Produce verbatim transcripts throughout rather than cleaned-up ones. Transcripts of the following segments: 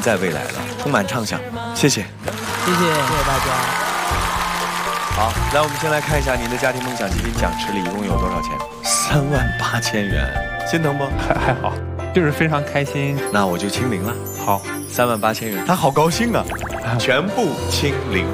在未来了，充满畅想。谢谢， 谢谢，谢谢大家。 好，来，我们先来看一下您的家庭梦想基金奖池里一共有多少钱？三万八千元，心疼不？ 还还好，就是非常开心。 那我就清零了。 好， 三万八千元，他好高兴啊！全部清零。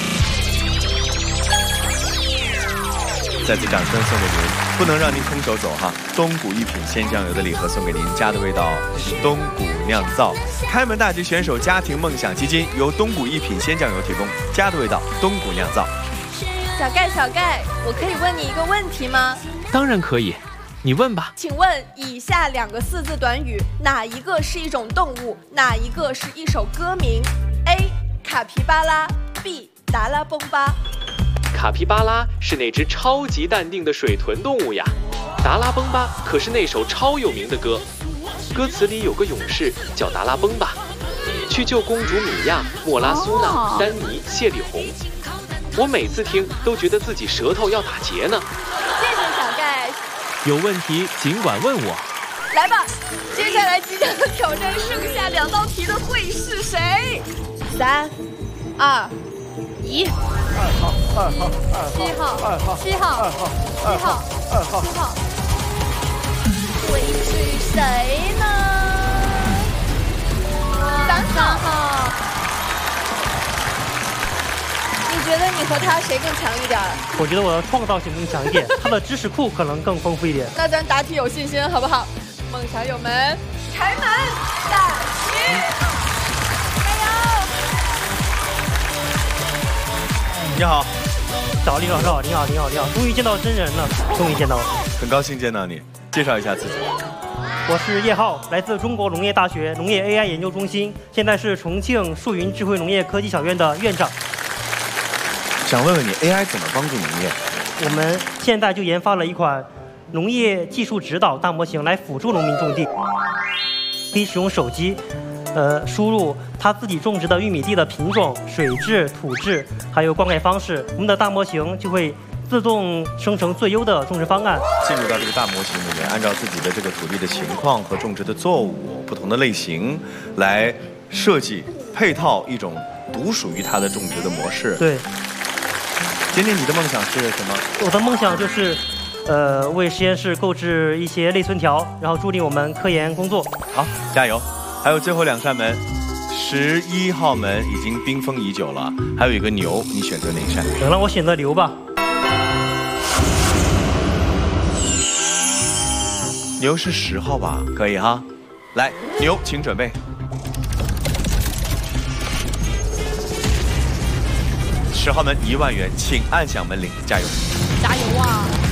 再次掌声送给您，不能让您空手走哈！东谷一品鲜酱油的礼盒送给您，家的味道，东谷酿造。开门大吉选手家庭梦想基金由东谷一品鲜酱油提供，家的味道，东谷酿造。 小盖，小盖，我可以问你一个问题吗？ 当然可以，你问吧。 请问以下两个四字短语，哪一个是一种动物，哪一个是一首歌名 ？A. 卡皮巴拉 B. 达拉崩巴。 卡皮巴拉是那只超级淡定的水豚动物呀，达拉崩巴可是那首超有名的歌，歌词里有个勇士叫达拉崩巴，去救公主米娅、莫拉苏娜、丹尼、谢里红。我每次听都觉得自己舌头要打结呢。 谢谢小盖。 有问题尽管问我。 来吧，接下来即将挑战剩下两道题的会是谁？三、二、一。 二号，二号， 七号， 二号， 七号， 二号， 七号， 二号， 七号，会是谁呢？三号。你觉得你和他谁更强一点？ 我觉得我的创造性更强一点，他的知识库可能更丰富一点。 那咱答题有信心，好不好？梦想友们，开门大吉！加油！ 你好， 早，李老师好，你好，你好，你好，终于见到真人了，终于见到了， 很高兴见到你。介绍一下自己。 我是叶浩，来自中国农业大学农业 A I 研究中心，现在是重庆树云智慧农业科技小院的院长。 想问问你 A I 怎么帮助农业？ 我们现在就研发了一款农业技术指导大模型，来辅助农民种地，可以使用手机。呃，输入他自己种植的玉米地的品种、水质、土质，还有灌溉方式，我们的大模型就会自动生成最优的种植方案。 进入到这个大模型里面，按照自己的这个土地的情况和种植的作物不同的类型，来设计配套一种独属于它的种植的模式。 对。 今天你的梦想是什么？ 我的梦想就是，呃，为实验室购置一些类存条，然后助力我们科研工作。 好，加油！还有最后两扇门，十一号门已经冰封已久了，还有一个牛，你选择哪一扇？ 等让我选择牛吧。 牛是十号吧？可以哈。来，牛，请准备。十号门一万元，请按响门铃，加油！ 加油啊！